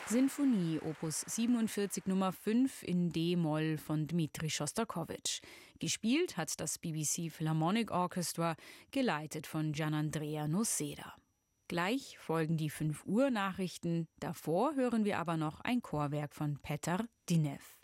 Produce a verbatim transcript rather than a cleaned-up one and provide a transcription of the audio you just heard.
Sinfonie Opus siebenundvierzig Nummer fünf in D-Moll von Dmitri Schostakowitsch. Gespielt hat das B B C Philharmonic Orchestra, geleitet von Gianandrea Noceda. Gleich folgen die fünf Uhr Nachrichten, davor hören wir aber noch ein Chorwerk von Petar Dinev.